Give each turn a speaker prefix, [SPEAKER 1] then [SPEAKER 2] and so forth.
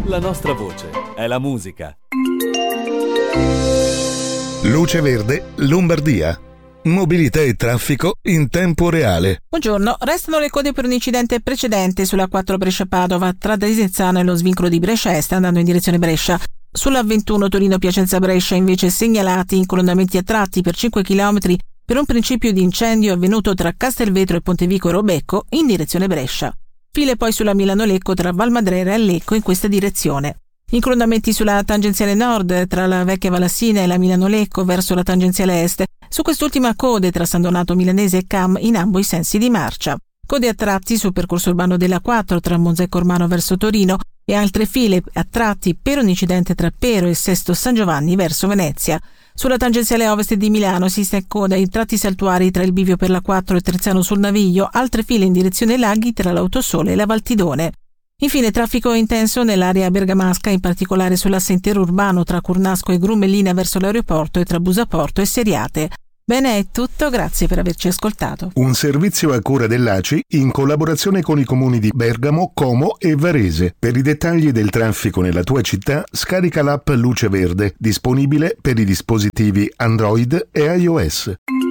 [SPEAKER 1] La nostra voce è la musica.
[SPEAKER 2] Luce Verde, Lombardia. Mobilità e traffico in tempo reale.
[SPEAKER 3] Buongiorno, restano le code per un incidente precedente sulla 4 Brescia-Padova tra Desenzano e lo svincolo di Brescia Est andando in direzione Brescia. Sulla 21 Torino-Piacenza-Brescia invece segnalati incolonnamenti a tratti per 5 km per un principio di incendio avvenuto tra Castelvetro e Pontevico Robecco in direzione Brescia. File poi sulla Milano-Lecco tra Valmadrera e Lecco in questa direzione. Incolonnamenti sulla tangenziale nord tra la Vecchia Valassina e la Milano-Lecco verso la tangenziale est. Su quest'ultima code tra San Donato Milanese e Cam in ambo i sensi di marcia. Code a tratti sul percorso urbano della 4 tra Monza e Cormano verso Torino e altre file a tratti per un incidente tra Pero e Sesto San Giovanni verso Venezia. Sulla tangenziale ovest di Milano si sta in coda in tratti saltuari tra il bivio per la 4 e Trezzano sul Naviglio, altre file in direzione Laghi tra l'Autosole e la Valtidone. Infine traffico intenso nell'area bergamasca, in particolare sull'asse interurbano tra Curnasco e Grumellina verso l'aeroporto e tra Busaporto e Seriate. Bene, è tutto, grazie per averci ascoltato.
[SPEAKER 2] Un servizio a cura dell'ACI in collaborazione con i comuni di Bergamo, Como e Varese. Per i dettagli del traffico nella tua città, scarica l'app Luce Verde, disponibile per i dispositivi Android e iOS.